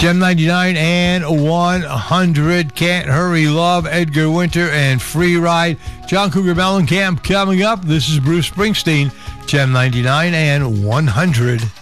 Gem 99 and 100. Can't Hurry Love, Edgar Winter, and Free Ride. John Cougar Mellencamp coming up. This is Bruce Springsteen. Gem 99 and 100.